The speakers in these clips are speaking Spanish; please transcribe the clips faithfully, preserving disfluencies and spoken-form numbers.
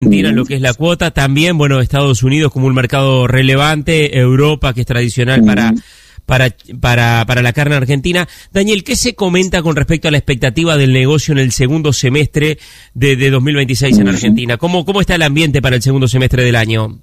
Argentina, lo que es la cuota, también, bueno, Estados Unidos como un mercado relevante, Europa, que es tradicional para, para, para, para la carne argentina. Daniel, ¿qué se comenta con respecto a la expectativa del negocio en el segundo semestre de, de dos mil veintiséis en Argentina? ¿Cómo, cómo está el ambiente para el segundo semestre del año?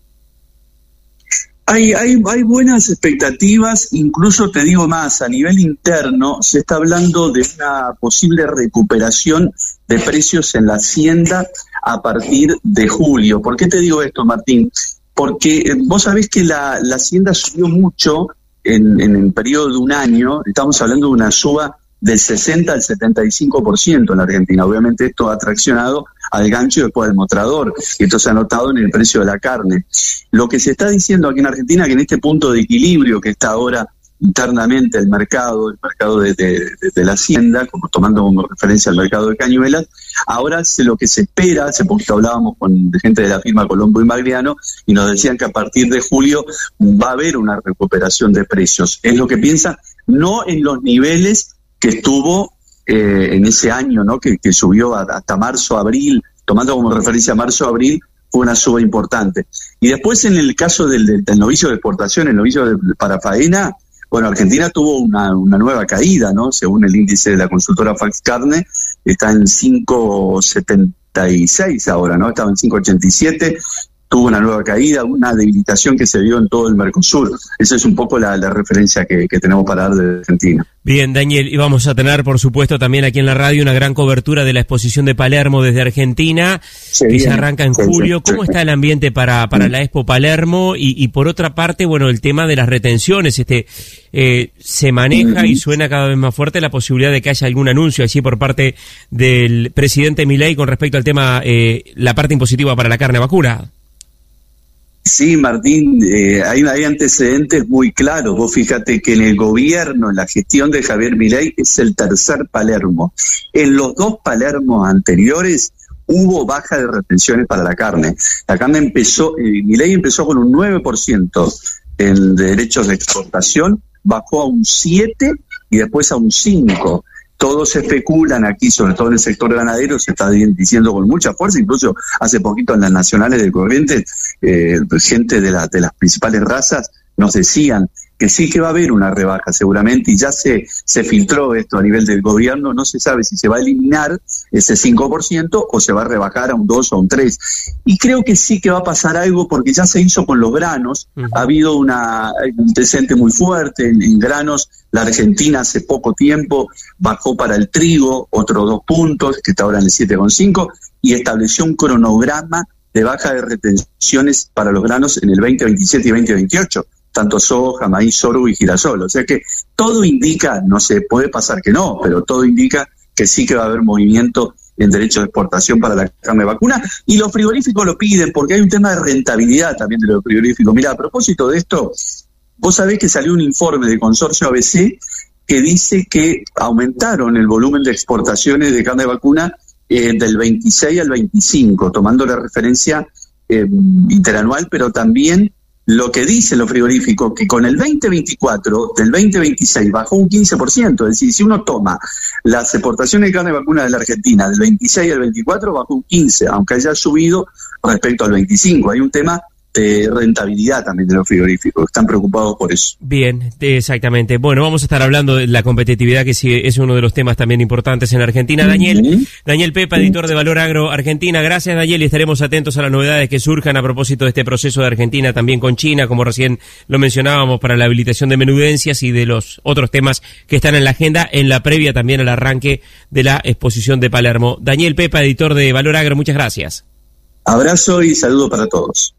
Hay, hay, hay buenas expectativas, incluso te digo más, a nivel interno se está hablando de una posible recuperación de precios en la hacienda a partir de julio. ¿Por qué te digo esto, Martín? Porque vos sabés que la, la hacienda subió mucho en, en el periodo de un año, estamos hablando de una suba del sesenta al setenta y cinco por ciento en la Argentina. Obviamente esto ha traccionado al gancho y después al mostrador, y esto se ha notado en el precio de la carne. Lo que se está diciendo aquí en Argentina, que en este punto de equilibrio que está ahora internamente el mercado, el mercado de, de, de, de la hacienda, como tomando como referencia al mercado de cañuelas, ahora se, lo que se espera, hace poquito hablábamos con gente de la firma Colombo y Magliano, y nos decían que a partir de julio va a haber una recuperación de precios. Es lo que piensan, no en los niveles que estuvo eh, en ese año, ¿no? Que, que subió a, hasta marzo, abril, tomando como referencia marzo, abril, fue una suba importante. Y después en el caso del, del, del novicio de exportación, el novicio de, para faena, bueno, Argentina tuvo una, una nueva caída, ¿no? Según el índice de la consultora Fax Carne, está en cinco setenta y seis ahora, ¿no? Estaba en cinco ochenta y siete, tuvo una nueva caída, una debilitación que se vio en todo el Mercosur. Esa es un poco la, la referencia que, que tenemos para dar de Argentina. Bien, Daniel, y vamos a tener, por supuesto, también aquí en la radio una gran cobertura de la exposición de Palermo desde Argentina, sí, que ya arranca en sí, julio. ¿Cómo sí. está el ambiente para, para sí. la Expo Palermo? Y, y por otra parte, bueno, el tema de las retenciones, este eh, se maneja y suena cada vez más fuerte la posibilidad de que haya algún anuncio allí por parte del presidente Milei con respecto al tema, eh, la parte impositiva para la carne vacuna. Sí, Martín, eh, hay, hay antecedentes muy claros. Vos fíjate que en el gobierno, en la gestión de Javier Milei, es el tercer Palermo. En los dos Palermos anteriores hubo baja de retenciones para la carne. La carne empezó, eh, Milei empezó con un nueve por ciento en derechos de exportación, bajó a un siete por ciento y después a un cinco por ciento. Todos especulan aquí, sobre todo en el sector ganadero, se está diciendo con mucha fuerza, incluso hace poquito en las nacionales de Corrientes, eh, gente de, la, de las principales razas nos decían que sí que va a haber una rebaja seguramente, y ya se, se filtró esto a nivel del gobierno. No se sabe si se va a eliminar ese cinco por ciento o se va a rebajar a un dos o a un tres. Y creo que sí que va a pasar algo, porque ya se hizo con los granos. Uh-huh. Ha habido una, un descente muy fuerte en, en granos. La Argentina hace poco tiempo bajó para el trigo otros dos puntos, que está ahora en el siete coma cinco, y estableció un cronograma de baja de retenciones para los granos en el veinte veintisiete y veinte veintiocho. Tanto soja, maíz, sorgo y girasol. O sea que todo indica, no se puede pasar que no, pero todo indica que sí que va a haber movimiento en derechos de exportación para la carne vacuna, y los frigoríficos lo piden porque hay un tema de rentabilidad también de los frigoríficos. Mira, a propósito de esto, vos sabés que salió un informe de Consorcio A B C que dice que aumentaron el volumen de exportaciones de carne vacuna eh, del veintiséis al veinticinco, tomando la referencia eh, interanual, pero también lo que dicen los frigoríficos, que con el veinte veinticuatro, del veinte veintiséis, bajó un quince por ciento. Es decir, si uno toma las exportaciones de carne vacuna de la Argentina del veintiséis al veinticuatro, bajó un quince, aunque haya subido respecto al veinticinco. Hay un tema de rentabilidad también de los frigoríficos, están preocupados por eso. Bien, exactamente. Bueno, vamos a estar hablando de la competitividad, que sí es uno de los temas también importantes en Argentina. Daniel, uh-huh. Daniel Pepa, editor de Valor Agro Argentina. Gracias, Daniel, y estaremos atentos a las novedades que surjan a propósito de este proceso de Argentina también con China, como recién lo mencionábamos, para la habilitación de menudencias y de los otros temas que están en la agenda, en la previa también al arranque de la exposición de Palermo. Daniel Pepa, editor de Valor Agro, muchas gracias. Abrazo y saludo para todos.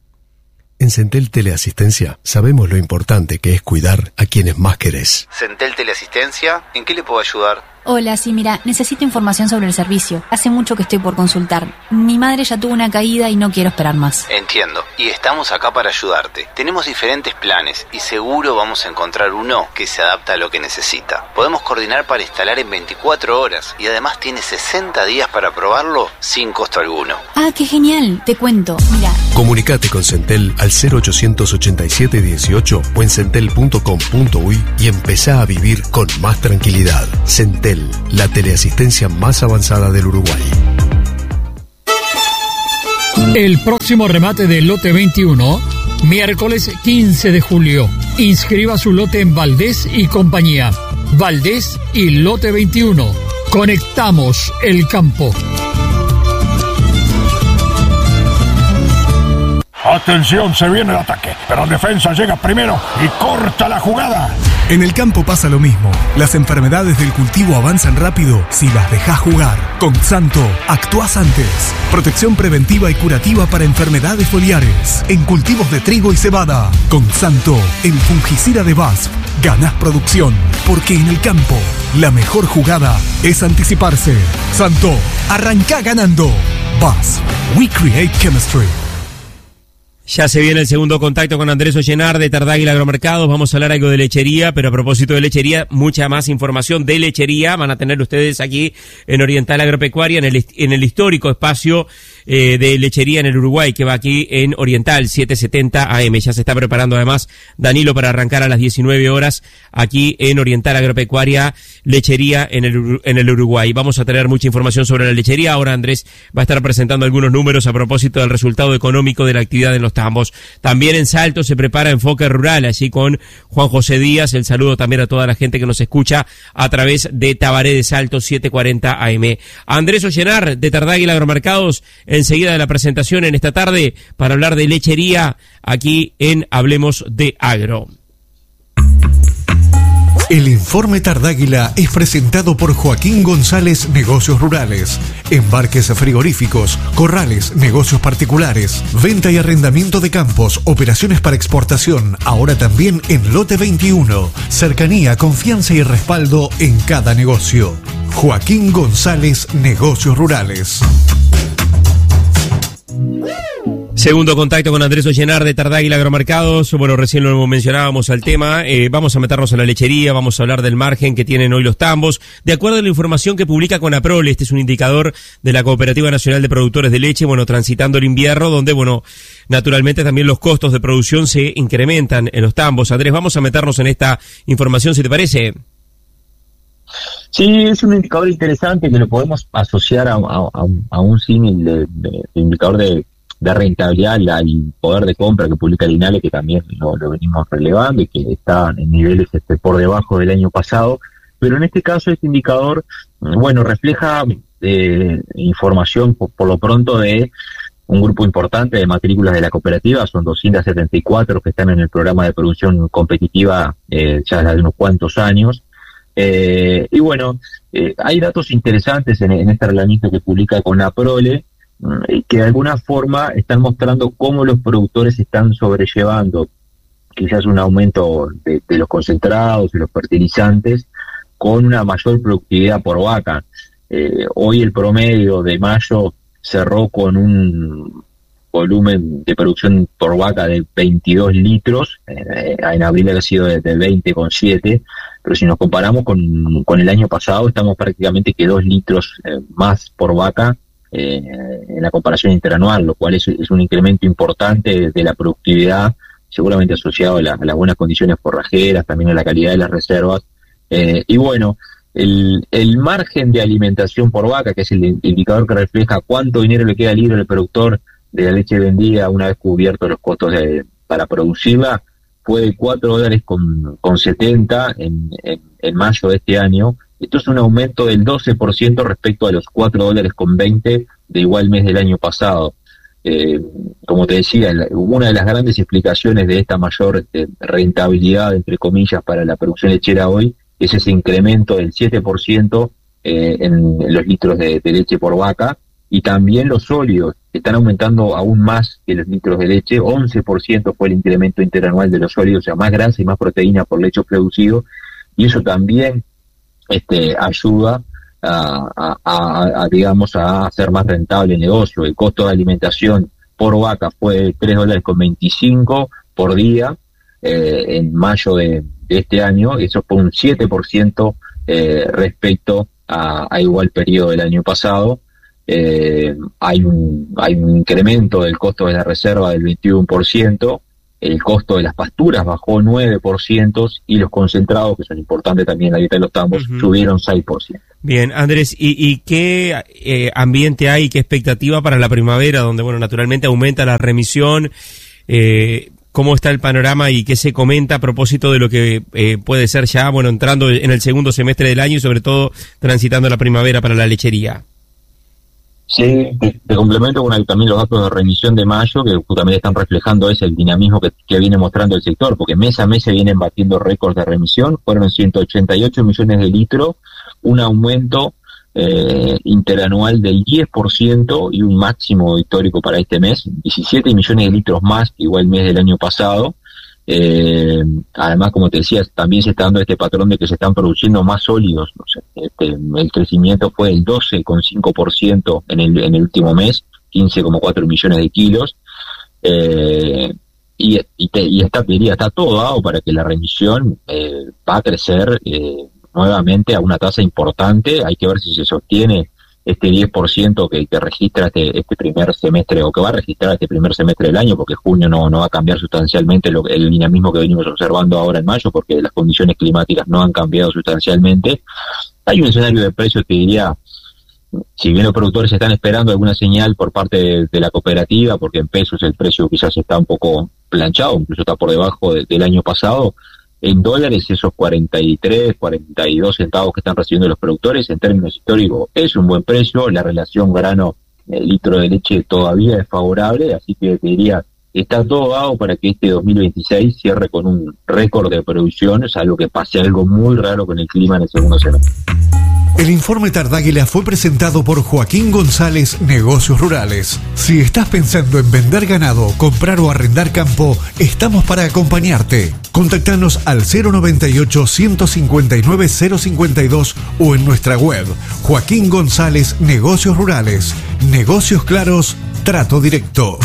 En Centel Teleasistencia sabemos lo importante que es cuidar a quienes más querés. Centel Teleasistencia, ¿en qué le puedo ayudar? Hola, sí, mira, necesito información sobre el servicio. Hace mucho que estoy por consultar. Mi madre ya tuvo una caída y no quiero esperar más. Entiendo, y estamos acá para ayudarte. Tenemos diferentes planes y seguro vamos a encontrar uno que se adapta a lo que necesita. Podemos coordinar para instalar en veinticuatro horas y además tiene sesenta días para probarlo sin costo alguno. Ah, qué genial, te cuento, mira. Comunicate con Centel al cero ochocientos ochenta y siete dieciocho o en centel punto com punto uy y empezá a vivir con más tranquilidad. Centel, la teleasistencia más avanzada del Uruguay. El próximo remate del lote veintiuno, miércoles quince de julio. Inscriba su lote en Valdés y compañía. Valdés y lote veintiuno. Conectamos el campo. Atención, se viene el ataque, pero en defensa llega primero y corta la jugada. En el campo pasa lo mismo. Las enfermedades del cultivo avanzan rápido si las dejas jugar. Con Santo, actuás antes. Protección preventiva y curativa para enfermedades foliares. En cultivos de trigo y cebada. Con Santo, el fungicida de B A S F. Ganás producción, porque en el campo, la mejor jugada es anticiparse. Santo, arrancá ganando. B A S F. We create chemistry. Ya se viene el segundo contacto con Andrés Ollenar de Tardáguila Agromercados. Vamos a hablar algo de lechería, pero a propósito de lechería, mucha más información de lechería van a tener ustedes aquí en Oriental Agropecuaria, en el, en el histórico espacio eh, de lechería en el Uruguay, que va aquí en Oriental setecientos setenta A M. Ya se está preparando además Danilo para arrancar a las diecinueve horas aquí en Oriental Agropecuaria, lechería en el, en el Uruguay. Vamos a tener mucha información sobre la lechería. Ahora Andrés va a estar presentando algunos números a propósito del resultado económico de la actividad en los ambos. También en Salto se prepara Enfoque Rural, allí con Juan José Díaz. El saludo también a toda la gente que nos escucha a través de Tabaré de Salto setecientos cuarenta A M. Andrés Ollenar de Tardáguila Agromercados, enseguida de la presentación en esta tarde para hablar de lechería aquí en Hablemos de Agro. El informe Tardáguila es presentado por Joaquín González Negocios Rurales. Embarques frigoríficos, corrales, negocios particulares, venta y arrendamiento de campos, operaciones para exportación, ahora también en lote veintiuno. Cercanía, confianza y respaldo en cada negocio. Joaquín González Negocios Rurales. Segundo contacto con Andrés Ollenar de Tardáguila Agromercados. Bueno, recién lo mencionábamos al tema. Eh, vamos a meternos en la lechería, vamos a hablar del margen que tienen hoy los tambos. De acuerdo a la información que publica Conaprole, este es un indicador de la Cooperativa Nacional de Productores de Leche, bueno, transitando el invierno, donde, bueno, naturalmente también los costos de producción se incrementan en los tambos. Andrés, vamos a meternos en esta información, si te parece. Sí, es un indicador interesante que lo podemos asociar a, a, a un símil de, de, de indicador de de rentabilidad al poder de compra que publica el INALE, que también lo, lo venimos relevando y que está en niveles este, por debajo del año pasado, pero en este caso este indicador, bueno, refleja eh, información por, por lo pronto de un grupo importante de matrículas de la cooperativa, son doscientas setenta y cuatro que están en el programa de producción competitiva eh, ya de unos cuantos años, eh, y bueno, eh, hay datos interesantes en, en este reglamento que publica Conaprole, que de alguna forma están mostrando cómo los productores están sobrellevando quizás un aumento de, de los concentrados y los fertilizantes con una mayor productividad por vaca. Eh, hoy el promedio de mayo cerró con un volumen de producción por vaca de veintidós litros, eh, en abril ha sido de, de veinte coma siete, pero si nos comparamos con, con el año pasado estamos prácticamente que dos litros eh, más por vaca Eh, en la comparación interanual, lo cual es, es un incremento importante de la productividad, seguramente asociado a, la, a las buenas condiciones forrajeras, también a la calidad de las reservas. Eh, y bueno, el, el margen de alimentación por vaca, que es el indicador que refleja cuánto dinero le queda libre al productor de la leche vendida una vez cubiertos los costos de, para producirla, fue de cuatro dólares con, con setenta en, en, en mayo de este año. Esto es un aumento del doce por ciento respecto a los cuatro dólares con veinte de igual mes del año pasado. Eh, como te decía, una de las grandes explicaciones de esta mayor eh, rentabilidad, entre comillas, para la producción lechera hoy, es ese incremento del siete por ciento eh, en, en los litros de, de leche por vaca, y también los sólidos están aumentando aún más que los litros de leche. Once por ciento fue el incremento interanual de los sólidos, o sea, más grasa y más proteína por leche producido, y eso también Este, ayuda a, a, a, a, digamos, a hacer más rentable el negocio. El costo de alimentación por vaca fue de tres dólares con veinticinco por día eh, en mayo de, de este año. Eso fue un siete por ciento eh, respecto a, a igual periodo del año pasado. Eh, hay un hay un incremento del costo de la reserva del veintiuno por ciento. el costo de las pasturas bajó nueve por ciento y los concentrados, que son importantes también en la dieta de los tambos, uh-huh. subieron seis por ciento. Bien, Andrés, ¿y, y qué eh, ambiente hay, qué expectativa para la primavera, donde, bueno, naturalmente aumenta la remisión? Eh, ¿Cómo está el panorama y qué se comenta a propósito de lo que eh, puede ser ya, bueno, entrando en el segundo semestre del año y sobre todo transitando la primavera para la lechería? Sí, te complemento con también los datos de remisión de mayo, que justamente están reflejando ese el dinamismo que, que viene mostrando el sector, porque mes a mes se vienen batiendo récords de remisión, fueron ciento ochenta y ocho millones de litros, un aumento eh, interanual del diez por ciento y un máximo histórico para este mes, diecisiete millones de litros más que igual mes del año pasado. Eh, además, como te decía, también se está dando este patrón de que se están produciendo más sólidos. O sea, este, el crecimiento fue del doce coma cinco por ciento en el, en el último mes, quince coma cuatro millones de kilos. Eh, y, y, te, y está, diría, está todo dado para que la remisión eh, va a crecer eh, nuevamente a una tasa importante. Hay que ver si se sostiene este diez por ciento que, que registra este, este primer semestre, o que va a registrar este primer semestre del año, porque junio no, no va a cambiar sustancialmente lo, el dinamismo que venimos observando ahora en mayo, porque las condiciones climáticas no han cambiado sustancialmente. Hay un escenario de precios que diría, si bien los productores están esperando alguna señal por parte de, de la cooperativa, porque en pesos el precio quizás está un poco planchado, incluso está por debajo de, del año pasado, en dólares esos cuarenta y tres, cuarenta y dos centavos que están recibiendo los productores en términos históricos es un buen precio. La relación grano eh, litro de leche todavía es favorable, así que te diría, está todo dado para que este dos mil veintiséis cierre con un récord de producción, es algo que pase algo muy raro con el clima en el segundo semestre. El informe Tardáguila fue presentado por Joaquín González, Negocios Rurales. Si estás pensando en vender ganado, comprar o arrendar campo, estamos para acompañarte. Contactanos al cero noventa y ocho, ciento cincuenta y nueve, cero cincuenta y dos o en nuestra web Joaquín González, Negocios Rurales. Negocios claros, trato directo.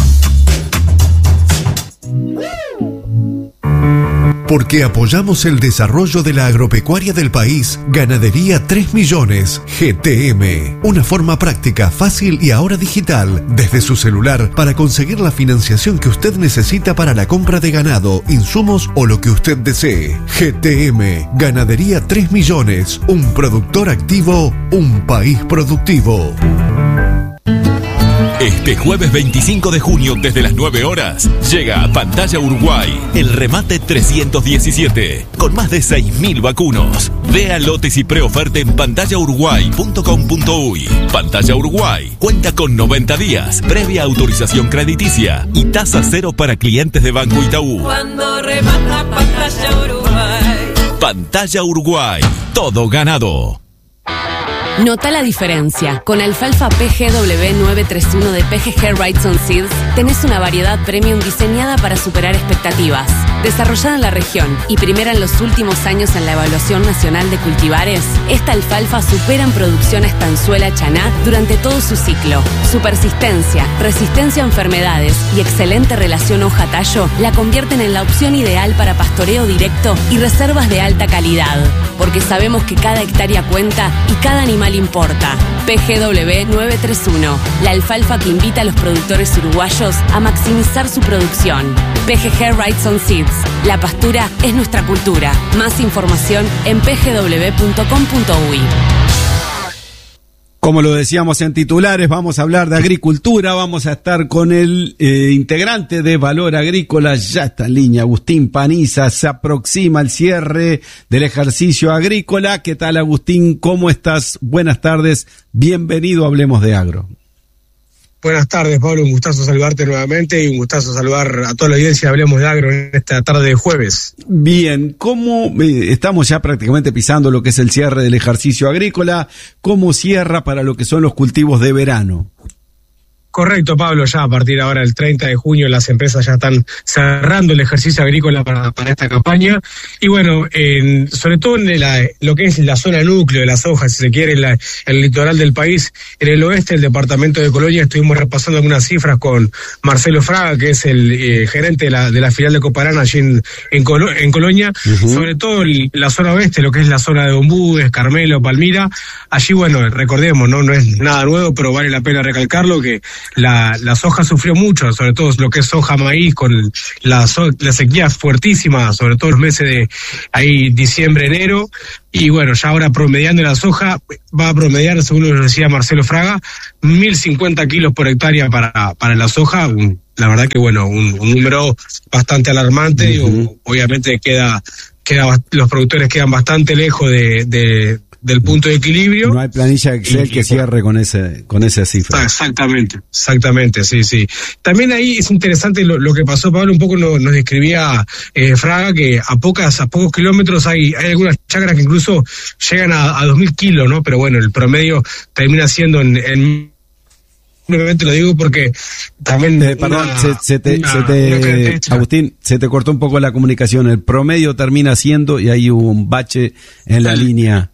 Porque apoyamos el desarrollo de la agropecuaria del país, Ganadería tres millones, G T M. Una forma práctica, fácil y ahora digital, desde su celular, para conseguir la financiación que usted necesita para la compra de ganado, insumos o lo que usted desee. G T M, Ganadería tres millones, un productor activo, un país productivo. Este jueves veinticinco de junio, desde las nueve horas, llega a Pantalla Uruguay el remate trescientos diecisiete, con más de seis mil vacunos. Vea lotes y preoferta en pantalla uruguay punto com punto uy. Pantalla Uruguay cuenta con noventa días, previa autorización crediticia y tasa cero para clientes de Banco Itaú. Cuando remata Pantalla Uruguay. Pantalla Uruguay, todo ganado. Nota la diferencia. Con alfalfa P G W novecientos treinta y uno de P G G Wrightson Seeds tenés una variedad premium diseñada para superar expectativas. Desarrollada en la región y primera en los últimos años en la Evaluación Nacional de Cultivares, esta alfalfa supera en producción a Estanzuela Chaná durante todo su ciclo. Su persistencia, resistencia a enfermedades y excelente relación hoja-tallo la convierten en la opción ideal para pastoreo directo y reservas de alta calidad. Porque sabemos que cada hectárea cuenta y cada animal importa. P G W novecientos treinta y uno, la alfalfa que invita a los productores uruguayos a maximizar su producción. P G G Wrightson Seeds, la pastura es nuestra cultura. Más información en p g w punto com punto uy. Como lo decíamos en titulares, vamos a hablar de agricultura, vamos a estar con el eh, integrante de Valor Agrícola, ya está en línea, Agustín Paniza. Se aproxima el cierre del ejercicio agrícola. ¿Qué tal, Agustín? ¿Cómo estás? Buenas tardes, bienvenido a Hablemos de Agro. Buenas tardes, Pablo, un gustazo saludarte nuevamente y un gustazo saludar a toda la audiencia de Hablemos de Agro en esta tarde de jueves. Bien, ¿cómo eh, estamos ya prácticamente pisando lo que es el cierre del ejercicio agrícola? ¿Cómo cierra para lo que son los cultivos de verano? Correcto, Pablo, ya a partir ahora del treinta de junio las empresas ya están cerrando el ejercicio agrícola para, para esta campaña. Y bueno, en, sobre todo en la, lo que es la zona núcleo de las hojas, si se quiere, en la, el litoral del país, en el oeste del departamento de Colonia, estuvimos repasando algunas cifras con Marcelo Fraga, que es el eh, gerente de la, de la filial de Coparana allí en, en, Colo, en Colonia, uh-huh. Sobre todo el, la zona oeste, lo que es la zona de Ombúes, Carmelo, Palmira. Allí, bueno, recordemos, no, no es nada nuevo, pero vale la pena recalcarlo, que la, la soja sufrió mucho, sobre todo lo que es soja, maíz, con la, so, la sequía fuertísima, sobre todo los meses de ahí diciembre, enero, y bueno, ya ahora promediando la soja, va a promediar, según lo decía Marcelo Fraga, mil cincuenta kilos por hectárea para, para la soja. Un, la verdad que bueno, un, un número bastante alarmante. Uh-huh. Digo, obviamente queda, queda, los productores quedan bastante lejos de, de del punto de equilibrio. No hay planilla Excel y, que cierre con ese con esa cifra. Exactamente, exactamente, sí, sí. También ahí es interesante lo, lo que pasó, Pablo, un poco nos, nos describía eh, Fraga, que a pocas a pocos kilómetros hay, hay algunas chacras que incluso llegan a, a dos mil kilos, ¿no? Pero bueno, el promedio termina siendo en, en simplemente lo digo porque también... Eh, perdón, una, se, se te, una, se te Agustín, se te cortó un poco la comunicación. El promedio termina siendo, y hay un bache en la el, línea...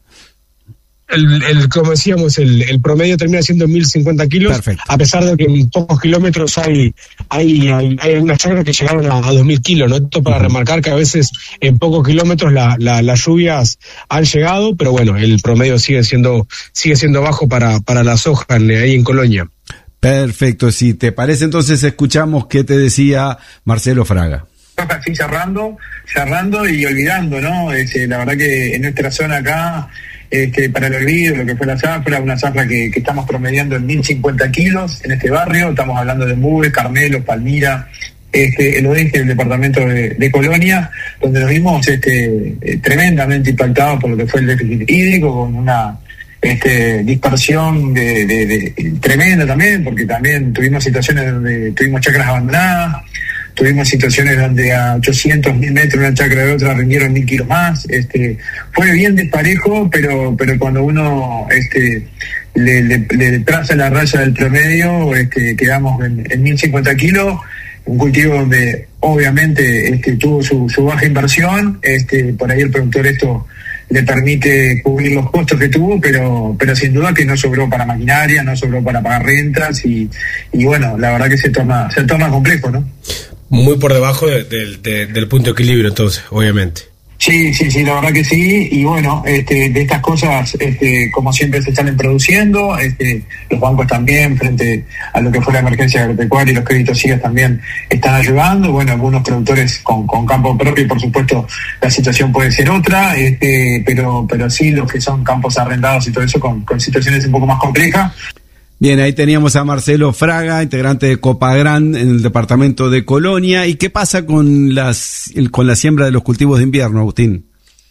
El, el, como decíamos, el, el promedio termina siendo mil cincuenta kilos. Perfecto. A pesar de que en pocos kilómetros hay hay, hay, hay unas chacras que llegaron a, a dos mil kilos, ¿no? Esto para uh-huh. remarcar que a veces en pocos kilómetros la, la, las lluvias han llegado, pero bueno, el promedio sigue siendo sigue siendo bajo para, para la soja en, ahí en Colonia. Perfecto, si te parece entonces escuchamos qué te decía Marcelo Fraga. Así cerrando, cerrando y olvidando, ¿no? Es, la verdad que en nuestra zona acá... Este, para el olvido, lo que fue la zafra, una zafra que, que estamos promediando en mil cincuenta kilos en este barrio, estamos hablando de Mube, Carmelo, Palmira, este, el oeste del departamento de, de Colonia, donde nos vimos este, eh, tremendamente impactados por lo que fue el déficit hídrico, con una este, dispersión de, de, de, tremenda también, porque también tuvimos situaciones donde tuvimos chacras abandonadas, tuvimos situaciones donde a ochocientos mil metros una chacra de otra rindieron mil kilos más. Este, fue bien desparejo, pero pero cuando uno este, le, le, le traza la raya del promedio, este, quedamos en, en mil cincuenta kilos, un cultivo donde obviamente este, tuvo su, su baja inversión, este, por ahí el productor esto le permite cubrir los costos que tuvo, pero pero sin duda que no sobró para maquinaria, no sobró para pagar rentas, y, y bueno, la verdad que se toma, se toma complejo, ¿no? Muy por debajo de, de, de, del punto de equilibrio, entonces, obviamente. Sí, sí, sí, la verdad que sí, y bueno, este, de estas cosas, este, como siempre se están produciendo, este, los bancos también, frente a lo que fue la emergencia agropecuaria y los créditos S I A también están ayudando, bueno, algunos productores con, con campo propio, por supuesto, la situación puede ser otra, este, pero, pero sí, los que son campos arrendados y todo eso, con, con situaciones un poco más complejas. Bien, ahí teníamos a Marcelo Fraga, integrante de Copagran en el departamento de Colonia. ¿Y qué pasa con las con la siembra de los cultivos de invierno, Agustín?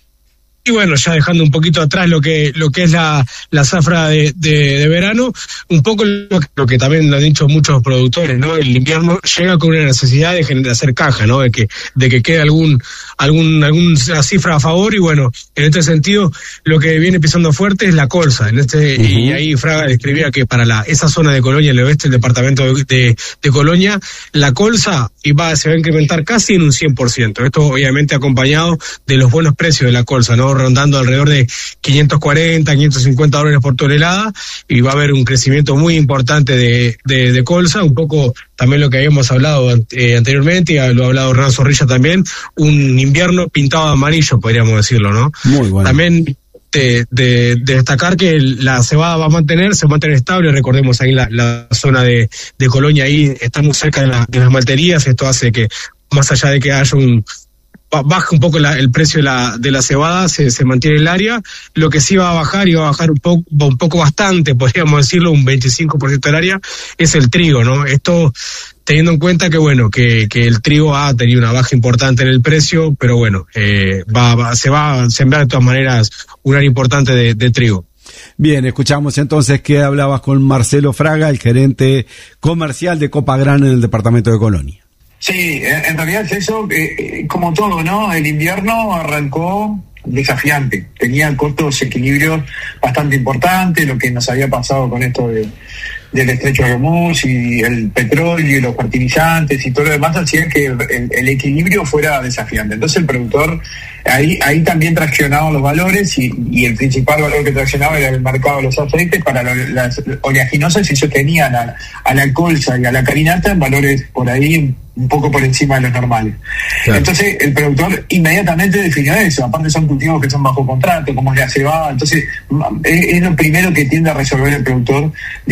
Y bueno, ya dejando un poquito atrás lo que lo que es la, la zafra de, de, de verano, un poco lo que, lo que también lo han dicho muchos productores, ¿no? El invierno llega con una necesidad de, de hacer caja, ¿no? De que de que quede algún algún alguna cifra a favor, y bueno, en este sentido lo que viene pisando fuerte es la colza. En este uh-huh. Y ahí Fraga describía que para la esa zona de Colonia, el oeste del departamento de, de, de Colonia, la colza iba, se va a incrementar casi en un cien por ciento. Esto obviamente acompañado de los buenos precios de la colza, ¿no? Rondando alrededor de quinientos cuarenta, quinientos cincuenta dólares por tonelada, y va a haber un crecimiento muy importante de, de, de colza, un poco también lo que habíamos hablado eh, anteriormente, y lo ha hablado Hernán Zorrilla también, un invierno pintado de amarillo, podríamos decirlo, ¿no? Muy bueno. También de, de, de destacar que la cebada va a mantener, se va a mantener estable, recordemos ahí la, la zona de, de Colonia, ahí está muy cerca de, la, de las malterías, esto hace que más allá de que haya un baja un poco la, el precio de la de la cebada, se, se mantiene el área. Lo que sí va a bajar, y va a bajar un poco un poco bastante, podríamos decirlo, un veinticinco por ciento del área, es el trigo, ¿no? Esto teniendo en cuenta que, bueno, que, que el trigo ha tenido una baja importante en el precio, pero bueno, eh, va, va, se va a sembrar de todas maneras un área importante de, de trigo. Bien, escuchamos entonces que hablabas con Marcelo Fraga, el gerente comercial de Copagran en el departamento de Colonia. Sí, en realidad es eso, eh, como todo, ¿no? El invierno arrancó desafiante, tenía costos equilibrios bastante importantes, lo que nos había pasado con esto de, del estrecho de Hormuz y el petróleo y los fertilizantes y todo lo demás hacía que el, el, el equilibrio fuera desafiante. Entonces el productor, ahí ahí también traccionaba los valores, y, y el principal valor que traccionaba era el mercado de los aceites para lo, las oleaginosas, y sostenían a, a la colza y a la carinata en valores por ahí un poco por encima de los normales. Claro. Entonces el productor inmediatamente definió eso, aparte son cultivos que son bajo contrato, como es la cebada, entonces es, es lo primero que tiende a resolver el productor de cara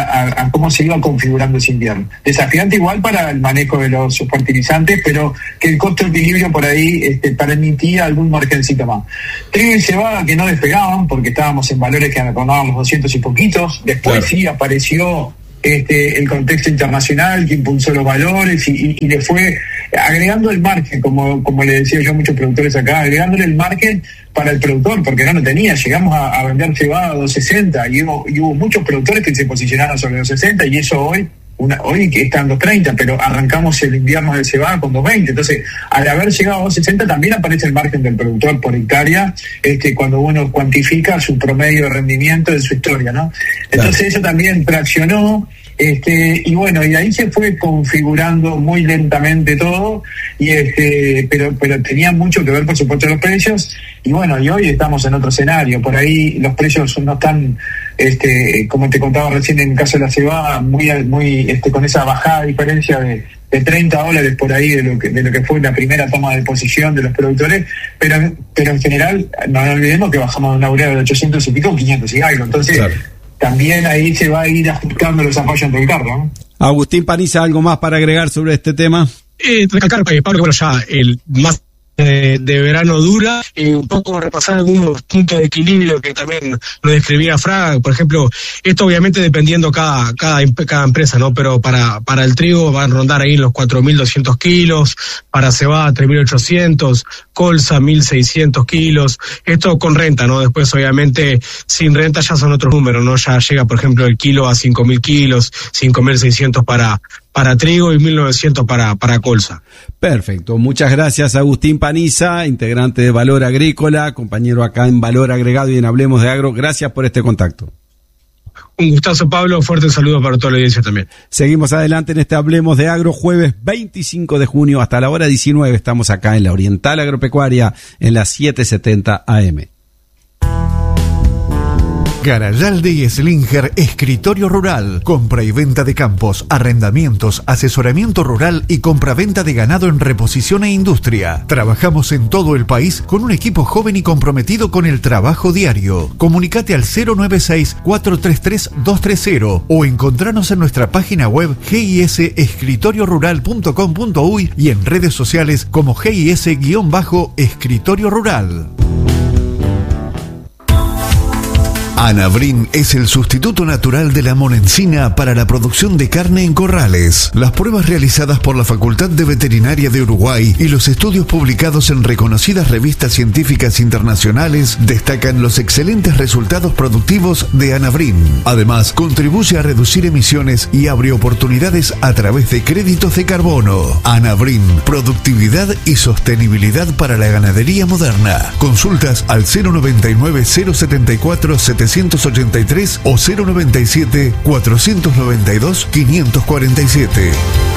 a, a cómo se iba configurando ese invierno. Desafiante igual para el manejo de los fertilizantes, pero que el costo de equilibrio por ahí este, permitía algún margencito más. Trigo y cebada que no despegaban porque estábamos en valores que rondaban los doscientos y poquitos. Después claro. sí apareció este, el contexto internacional que impulsó los valores y, y, y le fue agregando el margen, como, como le decía yo a muchos productores acá, agregándole el margen para el productor, porque no lo tenía. Llegamos a, a vender cebada a dos sesenta y hubo, y hubo muchos productores que se posicionaron sobre dos sesenta y eso hoy Una, hoy que está en dos treinta, pero arrancamos el invierno de cebada con dos veinte. Entonces, al haber llegado a dos sesenta también aparece el margen del productor por hectárea, este, cuando uno cuantifica su promedio de rendimiento de su historia, ¿no? Entonces claro. eso también traccionó, este, y bueno, y ahí se fue configurando muy lentamente todo, y este, pero, pero tenía mucho que ver, por supuesto, los precios, y bueno, y hoy estamos en otro escenario. Por ahí los precios no están, este, como te contaba recién en el caso de la cebada, muy, muy, este, con esa bajada diferencia de, de treinta dólares por ahí de lo que, de lo que fue la primera toma de posición de los productores, pero, pero en general, no nos olvidemos que bajamos de una urea de ochocientos y pico, quinientos y algo, entonces, claro. también ahí se va a ir ajustando los apoyos entre el carro, ¿no? Agustín Paniza, ¿algo más para agregar sobre este tema? Eh, recalcar, Pablo, que bueno, ya el más De, de verano dura, y un poco repasar algunos puntos de equilibrio que también lo describía Fraga. Por ejemplo, esto obviamente dependiendo cada cada cada empresa, ¿no? Pero para para el trigo van a rondar ahí los cuatro mil doscientos kilos, para cebada tres mil ochocientos, colza mil seiscientos kilos, esto con renta, ¿no? Después obviamente sin renta ya son otros números, ¿no? Ya llega, por ejemplo, el kilo a cinco mil kilos, cinco mil seiscientos para para trigo y mil novecientos para, para colza. Perfecto, muchas gracias Agustín Paniza, integrante de Valor Agrícola, compañero acá en Valor Agregado y en Hablemos de Agro, gracias por este contacto. Un gustazo, Pablo, fuerte saludo para toda la audiencia también. Seguimos adelante en este Hablemos de Agro, jueves veinticinco de junio hasta la hora diecinueve, estamos acá en la Oriental Agropecuaria en las siete setenta A M. Garayalde y Slinger, escritorio rural, compra y venta de campos, arrendamientos, asesoramiento rural y compra-venta de ganado en reposición e industria. Trabajamos en todo el país con un equipo joven y comprometido con el trabajo diario. Comunicate al cero nueve seis, cuatro tres tres, dos tres cero o encontranos en nuestra página web g i s escritorio rural punto com punto u y en redes sociales como G I S-Escritorio Rural. Anavrin es el sustituto natural de la monencina para la producción de carne en corrales. Las pruebas realizadas por la Facultad de Veterinaria de Uruguay y los estudios publicados en reconocidas revistas científicas internacionales destacan los excelentes resultados productivos de Anavrin. Además, contribuye a reducir emisiones y abre oportunidades a través de créditos de carbono. Anavrin, productividad y sostenibilidad para la ganadería moderna. Consultas al cero noventa y nueve, cero setenta y cuatro, setecientos ochenta y tres o cero noventa y siete, cuatrocientos noventa y dos, quinientos cuarenta y siete.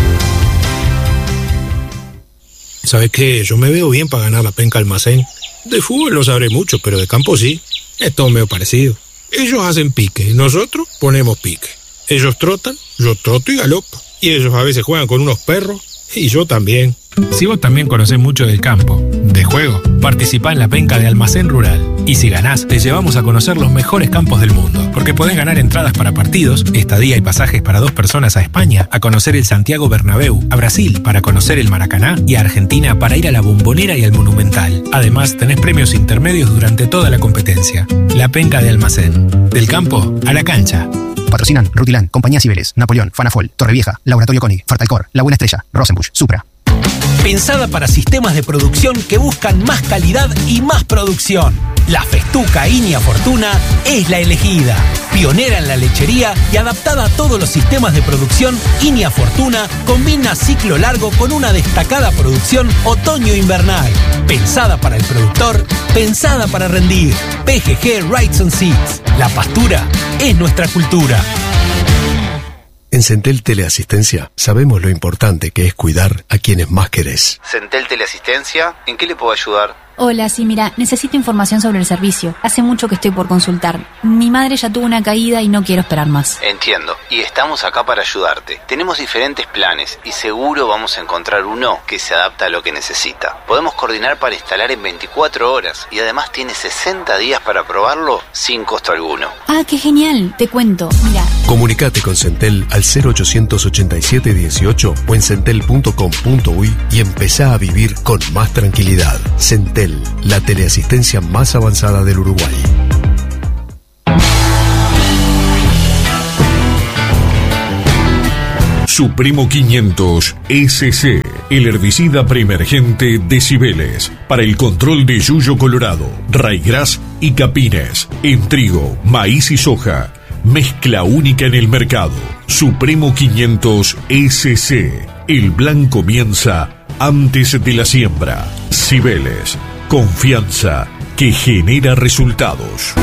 ¿Sabes qué? Yo me veo bien para ganar la penca almacén. De fútbol no sabré mucho, pero de campo sí. Es todo medio parecido. Ellos hacen pique, nosotros ponemos pique. Ellos trotan, yo troto y galopo. Y ellos a veces juegan con unos perros, y yo también. Si vos también conocés mucho del campo, de juego, participá en la penca de Almacén Rural. Y si ganás, te llevamos a conocer los mejores campos del mundo, porque podés ganar entradas para partidos, estadía y pasajes para dos personas a España, a conocer el Santiago Bernabéu, a Brasil para conocer el Maracaná y a Argentina para ir a la Bombonera y al Monumental. Además, tenés premios intermedios durante toda la competencia. La penca de Almacén. Del campo a la cancha. Patrocinan Rutilán, Compañía Cibeles, Napoleón, Fanafol, Torrevieja, Laboratorio Coni, Fartalcor, La Buena Estrella, Rosenbusch, Supra. Pensada para sistemas de producción que buscan más calidad y más producción. La Festuca Inia Fortuna es la elegida. Pionera en la lechería y adaptada a todos los sistemas de producción, Inia Fortuna combina ciclo largo con una destacada producción otoño-invernal. Pensada para el productor, pensada para rendir. P G G Rights and Seeds. La pastura es nuestra cultura. En Centel Teleasistencia sabemos lo importante que es cuidar a quienes más querés. Centel Teleasistencia, ¿en qué le puedo ayudar? Hola, sí, mira, necesito información sobre el servicio. Hace mucho que estoy por consultar. Mi madre ya tuvo una caída y no quiero esperar más. Entiendo, y estamos acá para ayudarte. Tenemos diferentes planes y seguro vamos a encontrar uno que se adapta a lo que necesita. Podemos coordinar para instalar en veinticuatro horas y además tiene sesenta días para probarlo sin costo alguno. Ah, qué genial, te cuento. Mira. Comunicate con Centel al cero ochocientos ochenta y siete dieciocho o en centel punto com punto uy y empezá a vivir con más tranquilidad. Centel, la teleasistencia más avanzada del Uruguay. Supremo quinientos S C, el herbicida preemergente de Cibeles, para el control de yuyo colorado, raigrás y capines, en trigo, maíz y soja. Mezcla única en el mercado. Supremo quinientos S C, el plan comienza antes de la siembra. Cibeles, confianza que genera resultados.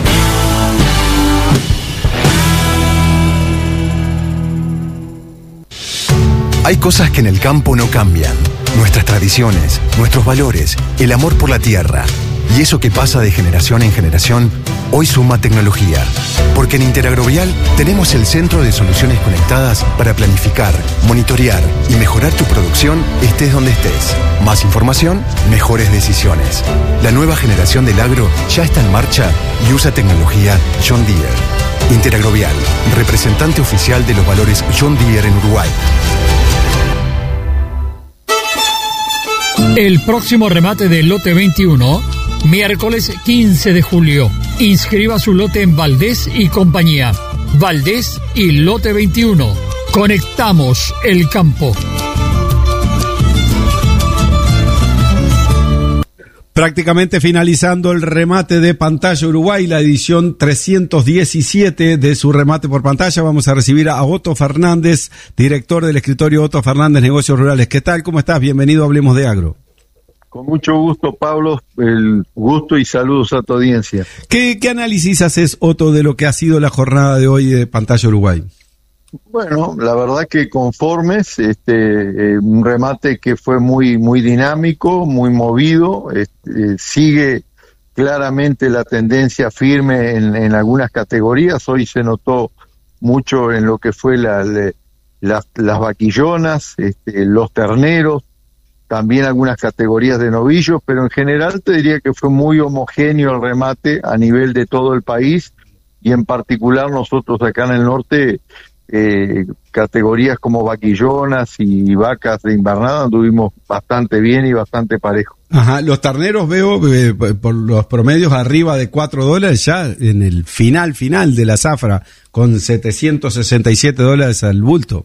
Hay cosas que en el campo no cambian. Nuestras tradiciones, nuestros valores, el amor por la tierra. Y eso que pasa de generación en generación, hoy suma tecnología. Porque en Interagrovial tenemos el centro de soluciones conectadas para planificar, monitorear y mejorar tu producción estés donde estés. Más información, mejores decisiones. La nueva generación del agro ya está en marcha y usa tecnología John Deere. Interagrovial, representante oficial de los valores John Deere en Uruguay. El próximo remate del lote veintiuno, miércoles quince de julio. Inscriba su lote en Valdés y compañía. Valdés y lote veintiuno. Conectamos el campo. Prácticamente finalizando el remate de Pantalla Uruguay, la edición trescientos diecisiete de su remate por pantalla. Vamos a recibir a Otto Fernández, director del escritorio Otto Fernández Negocios Rurales. ¿Qué tal? ¿Cómo estás? Bienvenido a Hablemos de Agro. Con mucho gusto, Pablo. El gusto y saludos a tu audiencia. ¿Qué, qué análisis haces, Otto, de lo que ha sido la jornada de hoy de Pantalla Uruguay? Bueno, la verdad que conformes, este, eh, un remate que fue muy muy dinámico, muy movido, este, sigue claramente la tendencia firme en, en algunas categorías. Hoy se notó mucho en lo que fue la, la, las, las vaquillonas, este, los terneros, también algunas categorías de novillos, pero en general te diría que fue muy homogéneo el remate a nivel de todo el país y en particular nosotros acá en el norte. Eh, categorías como vaquillonas y vacas de invernada anduvimos bastante bien y bastante parejo. Ajá, los terneros veo eh, por los promedios arriba de cuatro dólares ya en el final final de la zafra con setecientos sesenta y siete dólares al bulto.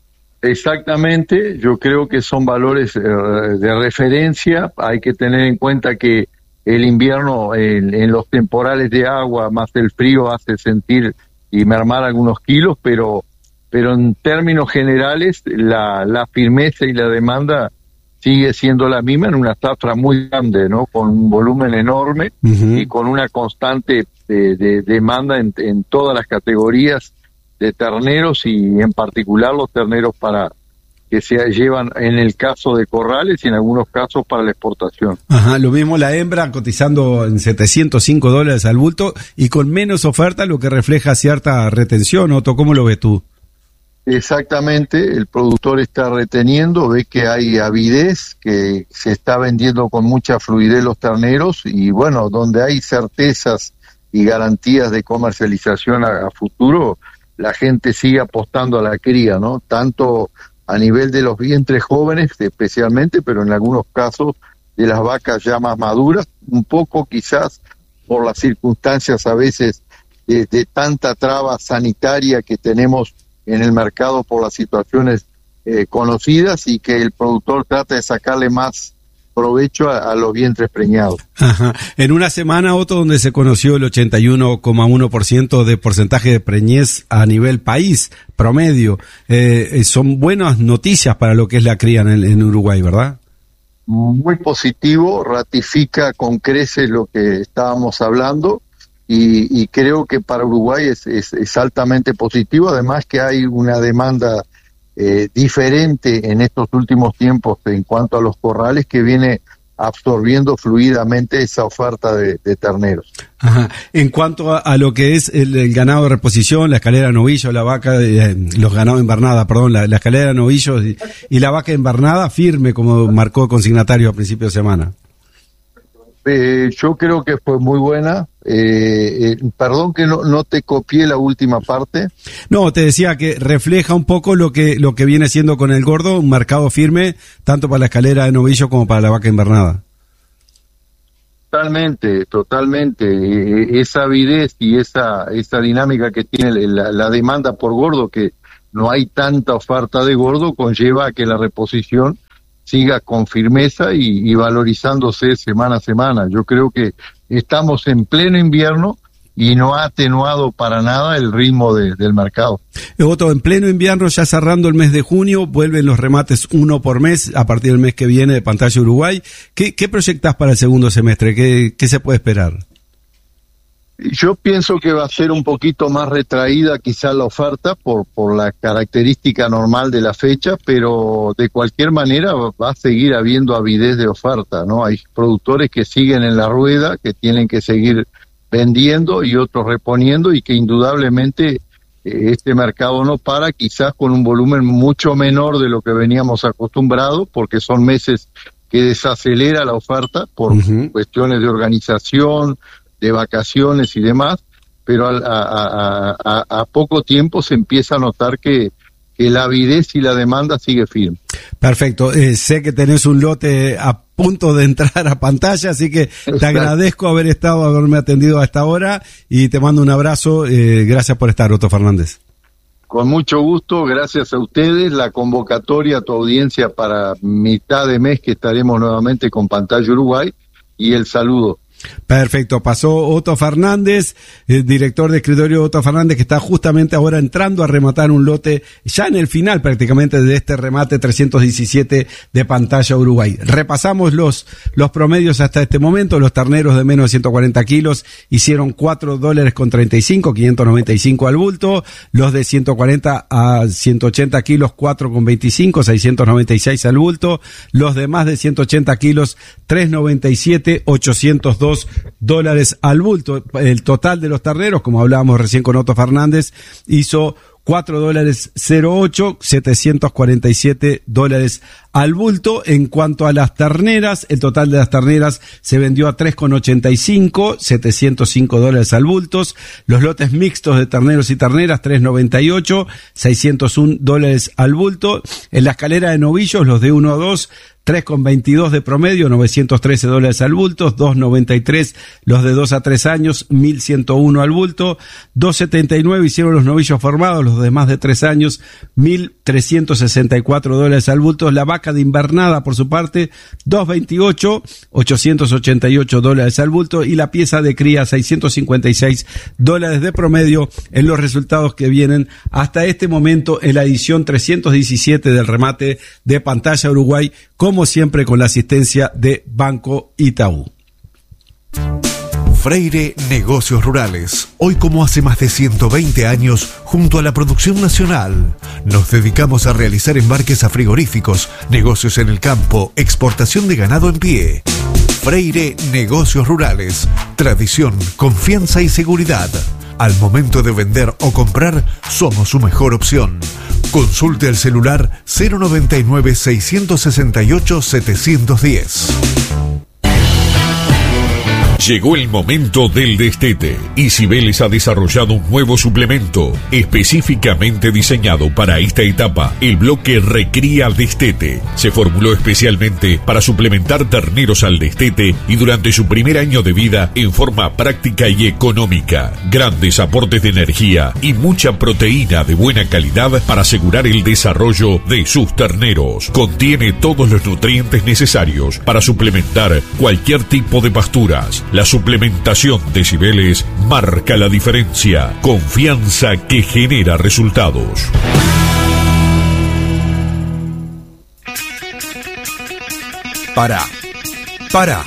Exactamente, yo creo que son valores eh, de referencia. Hay que tener en cuenta que el invierno en, en los temporales de agua más el frío hace sentir y mermar algunos kilos, pero pero en términos generales la, la firmeza y la demanda sigue siendo la misma en una zafra muy grande, ¿no? Con un volumen enorme uh-huh. y con una constante de, de demanda en, en todas las categorías de terneros y en particular los terneros para que se llevan en el caso de corrales y en algunos casos para la exportación. Ajá, lo mismo la hembra cotizando en setecientos cinco dólares al bulto y con menos oferta, lo que refleja cierta retención. Otto, ¿cómo lo ves tú? Exactamente, el productor está reteniendo, ve que hay avidez, que se está vendiendo con mucha fluidez los terneros y bueno, donde hay certezas y garantías de comercialización a, a futuro, la gente sigue apostando a la cría, ¿no? Tanto a nivel de los vientres jóvenes especialmente, pero en algunos casos de las vacas ya más maduras, un poco quizás por las circunstancias a veces de, de tanta traba sanitaria que tenemos en el mercado por las situaciones eh, conocidas y que el productor trata de sacarle más provecho a, a los vientres preñados. Ajá. En una semana, Otto, donde se conoció el ochenta y uno coma uno por ciento de porcentaje de preñez a nivel país promedio, eh, son buenas noticias para lo que es la cría en, en Uruguay, ¿verdad? Muy positivo, ratifica con creces lo que estábamos hablando. Y, y creo que para Uruguay es, es, es altamente positivo, además que hay una demanda eh, diferente en estos últimos tiempos en cuanto a los corrales que viene absorbiendo fluidamente esa oferta de, de terneros. Ajá. En cuanto a, a lo que es el, el ganado de reposición, la escalera novillo, la vaca, eh, los ganados invernada, perdón, la, la escalera novillo y, y la vaca invernada firme, como marcó el consignatario a principio de semana. Eh, yo creo que fue muy buena. Eh, eh, perdón que no, no te copié la última parte. No, te decía que refleja un poco lo que lo que viene siendo con el gordo, un mercado firme, tanto para la escalera de novillo como para la vaca invernada. Totalmente, totalmente. Eh, esa avidez y esa, esa dinámica que tiene la, la demanda por gordo, que no hay tanta oferta de gordo, conlleva a que la reposición siga con firmeza y, y valorizándose semana a semana. Yo creo que estamos en pleno invierno y no ha atenuado para nada el ritmo de, del mercado. Otto, en pleno invierno, ya cerrando el mes de junio, vuelven los remates uno por mes a partir del mes que viene de Pantalla Uruguay. ¿Qué, qué proyectás para el segundo semestre? ¿Qué, qué se puede esperar? Yo pienso que va a ser un poquito más retraída quizá la oferta por, por la característica normal de la fecha, pero de cualquier manera va a seguir habiendo avidez de oferta, ¿no? Hay productores que siguen en la rueda, que tienen que seguir vendiendo y otros reponiendo, y que indudablemente eh, este mercado no para, quizás con un volumen mucho menor de lo que veníamos acostumbrados, porque son meses que desacelera la oferta por uh-huh. cuestiones de organización, de vacaciones y demás, pero a, a, a, a poco tiempo se empieza a notar que, que la avidez y la demanda sigue firme. Perfecto, eh, sé que tenés un lote a punto de entrar a Pantalla, así que te agradezco haber estado, haberme atendido a esta hora, y te mando un abrazo. Eh, gracias por estar, Otto Fernández. Con mucho gusto, gracias a ustedes. La convocatoria a tu audiencia para mitad de mes, que estaremos nuevamente con Pantalla Uruguay, y el saludo. Perfecto, pasó Otto Fernández, el director de escritorio Otto Fernández, que está justamente ahora entrando a rematar un lote, ya en el final prácticamente de este remate trescientos diecisiete de Pantalla Uruguay. Repasamos los, los promedios hasta este momento. Los terneros de menos de ciento cuarenta kilos hicieron cuatro dólares con treinta y cinco, quinientos noventa y cinco al bulto. Los de ciento cuarenta a ciento ochenta kilos, cuatro con veinticinco, seiscientos noventa y seis al bulto. Los de más de ciento ochenta kilos, tres noventa y siete, ochocientos dos dólares al bulto. El total de los terneros, como hablábamos recién con Otto Fernández, hizo cuatro dólares cero ocho, setecientos cuarenta y siete dólares al bulto. En cuanto a las terneras, el total de las terneras se vendió a tres con ochenta y cinco, setecientos cinco dólares al bulto. Los lotes mixtos de terneros y terneras, tres noventa y ocho, seiscientos uno dólares al bulto. En la escalera de novillos, los de uno a dos, tres con veintidós de promedio, novecientos trece dólares al bulto. Dos noventa y tres los de dos a tres años, mil ciento uno al bulto. Dos setenta y nueve hicieron los novillos formados, los de más de tres años, mil trescientos sesenta y cuatro dólares al bulto. La vaca de invernada, por su parte, dos veintiocho, ochocientos ochenta y ocho dólares al bulto. Y la pieza de cría, seiscientos cincuenta y seis dólares de promedio, en los resultados que vienen hasta este momento en la edición trescientos diecisiete del remate de Pantalla Uruguay, como siempre con la asistencia de Banco Itaú. Freire Negocios Rurales. Hoy, como hace más de ciento veinte años, junto a la producción nacional, nos dedicamos a realizar embarques a frigoríficos, negocios en el campo, exportación de ganado en pie. Freire Negocios Rurales. Tradición, confianza y seguridad. Al momento de vender o comprar, somos su mejor opción. Consulte al celular cero noventa y nueve, seiscientos sesenta y ocho, setecientos diez. Llegó el momento del destete y Cibeles ha desarrollado un nuevo suplemento específicamente diseñado para esta etapa, el bloque Recría Destete. Se formuló especialmente para suplementar terneros al destete y durante su primer año de vida en forma práctica y económica. Grandes aportes de energía y mucha proteína de buena calidad para asegurar el desarrollo de sus terneros. Contiene todos los nutrientes necesarios para suplementar cualquier tipo de pasturas. La suplementación de Cibeles marca la diferencia. Confianza que genera resultados. Para. Para.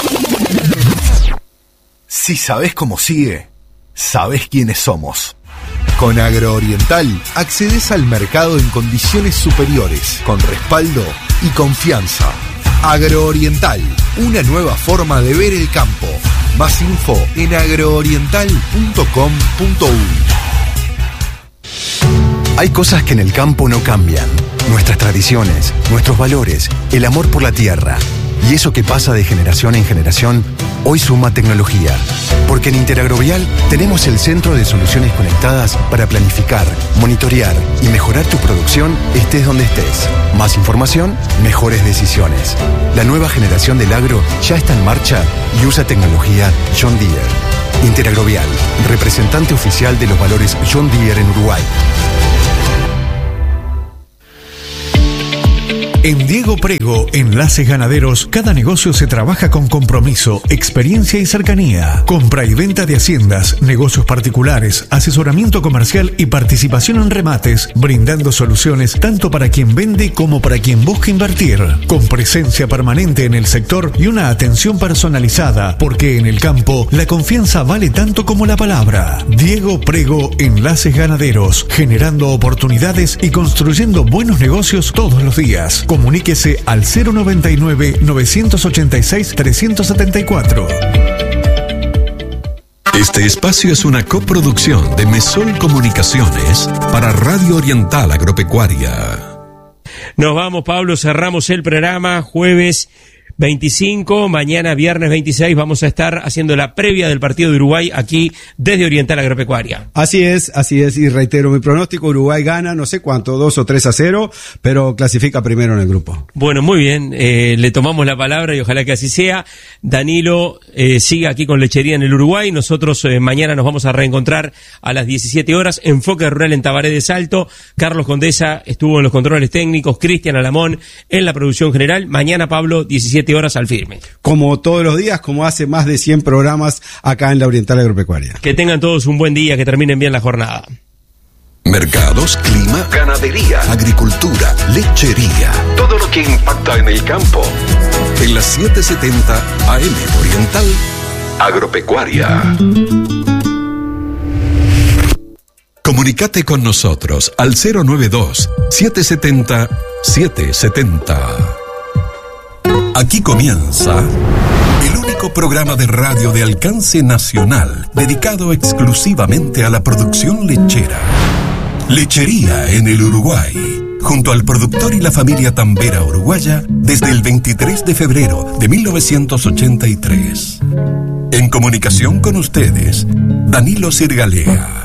Si sabés cómo sigue, sabés quiénes somos. Con Agrooriental accedes al mercado en condiciones superiores, con respaldo y confianza. Agrooriental, una nueva forma de ver el campo. Más info en agrooriental punto com punto uy. Hay cosas que en el campo no cambian. Nuestras tradiciones, nuestros valores, el amor por la tierra. Y eso que pasa de generación en generación, hoy suma tecnología. Porque en Interagrovial tenemos el centro de soluciones conectadas para planificar, monitorear y mejorar tu producción estés donde estés. Más información, mejores decisiones. La nueva generación del agro ya está en marcha y usa tecnología John Deere. Interagrovial, representante oficial de los valores John Deere en Uruguay. En Diego Prego, Enlaces Ganaderos, cada negocio se trabaja con compromiso, experiencia y cercanía. Compra y venta de haciendas, negocios particulares, asesoramiento comercial y participación en remates, brindando soluciones tanto para quien vende como para quien busca invertir. Con presencia permanente en el sector y una atención personalizada, porque en el campo la confianza vale tanto como la palabra. Diego Prego, Enlaces Ganaderos, generando oportunidades y construyendo buenos negocios todos los días. Comuníquese al cero noventa y nueve, novecientos ochenta y seis, trescientos setenta y cuatro. Este espacio es una coproducción de Mesol Comunicaciones para Radio Oriental Agropecuaria. Nos vamos, Pablo, cerramos el programa jueves veinticinco, mañana viernes veintiséis vamos a estar haciendo la previa del partido de Uruguay aquí desde Oriental Agropecuaria. Así es, así es, y reitero mi pronóstico, Uruguay gana, no sé cuánto, dos o tres a cero, pero clasifica primero en el grupo. Bueno, muy bien, eh, le tomamos la palabra y ojalá que así sea. Danilo eh, sigue aquí con Lechería en el Uruguay, nosotros eh, mañana nos vamos a reencontrar a las diecisiete horas, Enfoque Rural en Tabaré de Salto, Carlos Condesa estuvo en los controles técnicos, Cristian Alamón en la producción general, mañana Pablo, diecisiete horas al firme. Como todos los días, como hace más de cien programas acá en la Oriental Agropecuaria. Que tengan todos un buen día, que terminen bien la jornada. Mercados, clima, ganadería, agricultura, lechería. Todo lo que impacta en el campo. En las setecientos setenta A M Oriental Agropecuaria. Comunicate con nosotros al cero noventa y dos, setecientos setenta, setecientos setenta. Aquí comienza el único programa de radio de alcance nacional dedicado exclusivamente a la producción lechera. Lechería en el Uruguay, junto al productor y la familia tambera uruguaya desde el veintitrés de febrero de mil novecientos ochenta y tres. En comunicación con ustedes, Danilo Sirgalea.